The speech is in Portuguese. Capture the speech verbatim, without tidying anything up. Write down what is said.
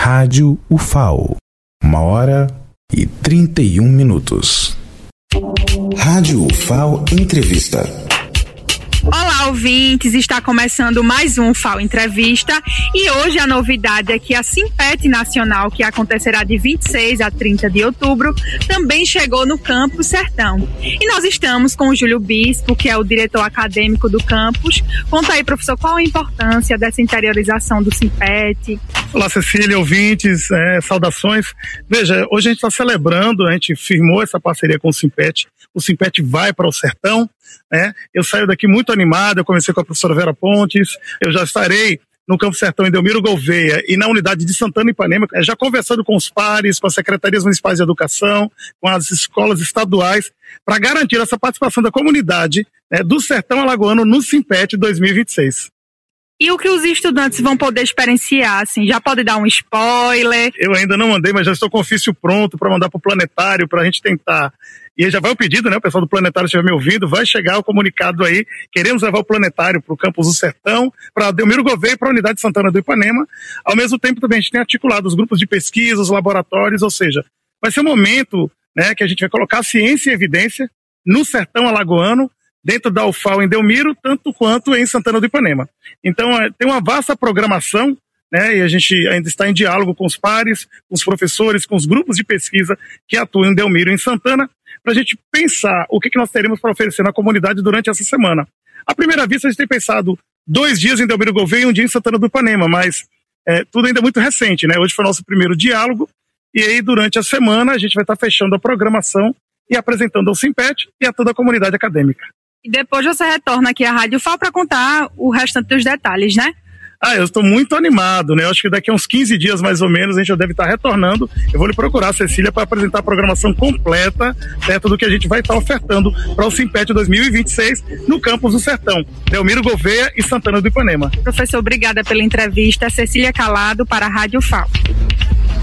Rádio U F A O. Uma hora e trinta e um minutos. Rádio U F A O Entrevista. Olá, ouvintes, está começando mais um U F A O Entrevista e hoje a novidade é que a Simpet Nacional, que acontecerá de vinte e seis a trinta de outubro, também chegou no Campus Sertão. E nós estamos com o Júlio Bispo, que é o diretor acadêmico do campus. Conta aí, professor, qual a importância dessa interiorização do Simpet? Olá, Cecília, ouvintes, é, saudações. Veja, hoje a gente está celebrando, a gente firmou essa parceria com o Simpet. O Simpet vai para o Sertão, né? Eu saio daqui muito animado, eu comecei com a professora Vera Pontes, eu já estarei no Campo Sertão em Delmiro Gouveia e na unidade de Santana e Ipanema, já conversando com os pares, com as secretarias municipais de educação, com as escolas estaduais, para garantir essa participação da comunidade, né, do Sertão Alagoano no Simpet dois mil e vinte e seis. E o que os estudantes vão poder experienciar, assim, já pode dar um spoiler? Eu ainda não mandei, mas já estou com o ofício pronto para mandar para o Planetário, para a gente tentar. E aí já vai o pedido, né? O pessoal do Planetário estiver me ouvindo, vai chegar o comunicado aí. Queremos levar o Planetário para o campus do Sertão, para Delmiro Gouveia e para a unidade de Santana do Ipanema. Ao mesmo tempo também a gente tem articulado os grupos de pesquisa, os laboratórios, ou seja, vai ser um momento, né, que a gente vai colocar a ciência em evidência no Sertão Alagoano, dentro da U F A O em Delmiro, tanto quanto em Santana do Ipanema. Então, tem uma vasta programação, né, e a gente ainda está em diálogo com os pares, com os professores, com os grupos de pesquisa que atuam em Delmiro e em Santana, para a gente pensar o que, que nós teremos para oferecer na comunidade durante essa semana. À primeira vista, a gente tem pensado dois dias em Delmiro Gouveia e um dia em Santana do Ipanema, mas é, tudo ainda é muito recente, né? Hoje foi o nosso primeiro diálogo, e aí durante a semana a gente vai estar fechando a programação e apresentando ao Simpet e a toda a comunidade acadêmica. E depois você retorna aqui à Rádio U F A O para contar o restante dos detalhes, né? Ah, eu estou muito animado, né? Eu acho que daqui a uns quinze dias, mais ou menos, a gente já deve estar retornando. Eu vou lhe procurar, Cecília, para apresentar a programação completa, certo, do que a gente vai estar ofertando para o Simpet dois mil e vinte e seis no campus do Sertão, Delmiro Gouveia e Santana do Ipanema. Professor, obrigada pela entrevista. Cecília Calado para a Rádio U F A O.